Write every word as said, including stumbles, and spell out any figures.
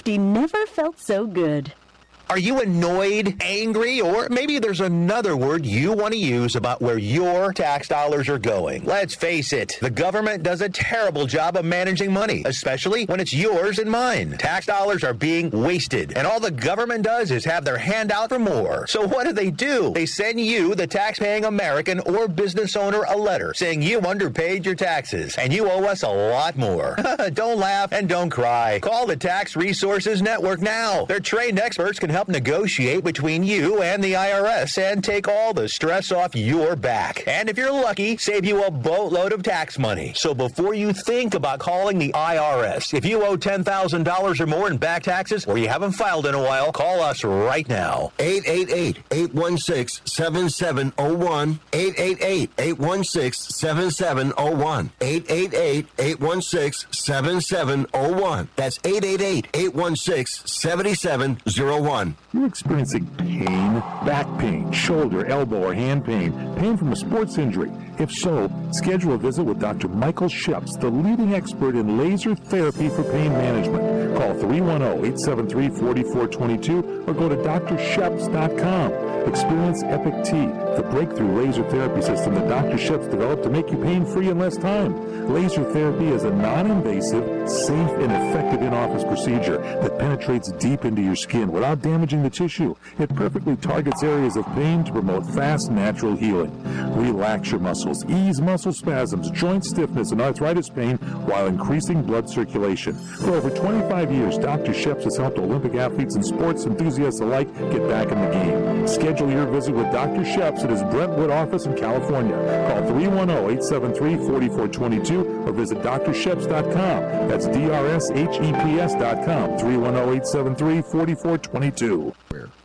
fifty never felt so good. Are you annoyed, angry, or maybe there's another word you want to use about where your tax dollars are going? Let's face it, the government does a terrible job of managing money, especially when it's yours and mine. Tax dollars are being wasted, and all the government does is have their hand out for more. So what do they do? They send you, the tax-paying American or business owner, a letter saying you underpaid your taxes, and you owe us a lot more. Don't laugh and don't cry. Call the Tax Resources Network now. Their trained experts can help negotiate between you and the I R S and take all the stress off your back. And if you're lucky, save you a boatload of tax money. So before you think about calling the I R S, if you owe ten thousand dollars or more in back taxes or you haven't filed in a while, call us right now. eight eight eight, eight one six, seven seven zero one. eight eight eight, eight one six, seven seven zero one. eight eight eight, eight one six, seven seven zero one. That's eight eight eight, eight one six, seven seven zero one. You're experiencing pain, back pain, shoulder, elbow, or hand pain, pain from a sports injury. If so, schedule a visit with Doctor Michael Sheps, the leading expert in laser therapy for pain management. Call three one zero, eight seven three, four four two two or go to D R sheps dot com. Experience Epic T, the breakthrough laser therapy system that Doctor Sheps developed to make you pain-free in less time. Laser therapy is a non-invasive, safe, and effective in-office procedure that penetrates deep into your skin without damaging the tissue. It perfectly targets areas of pain to promote fast, natural healing. Relax your muscles, ease muscle spasms, joint stiffness, and arthritis pain while increasing blood circulation. For over twenty-five years, Doctor Sheps has helped Olympic athletes and sports enthusiasts alike get back in the game. Schedule your visit with Doctor Sheps at his Brentwood office in California. Call three one zero, eight seven three, four four two two or visit D R sheps dot com. That's D R S H E P S dot com. three one zero, eight seven three, four four two two.